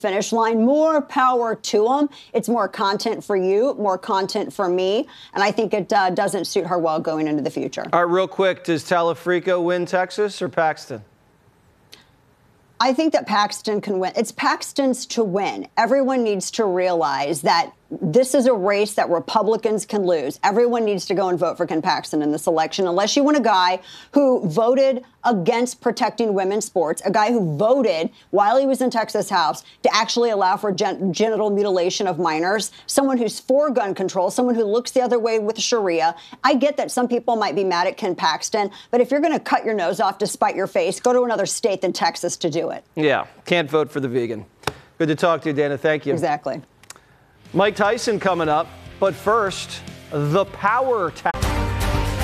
finish line. More power to them. It's more content for you, more content for me. And I think it doesn't suit her well going into the future. All right, real quick, does Talafrico win Texas or Paxton? I think that Paxton can win. It's Paxton's to win. Everyone needs to realize that this is a race that Republicans can lose. Everyone needs to go and vote for Ken Paxton in this election, unless you want a guy who voted against protecting women's sports, a guy who voted while he was in Texas House to actually allow for genital mutilation of minors, someone who's for gun control, someone who looks the other way with Sharia. I get that some people might be mad at Ken Paxton, but if you're going to cut your nose off to spite your face, go to another state than Texas to do it. Yeah, can't vote for the vegan. Good to talk to you, Dana. Thank you. Exactly. Mike Tyson coming up, but first, the power tax.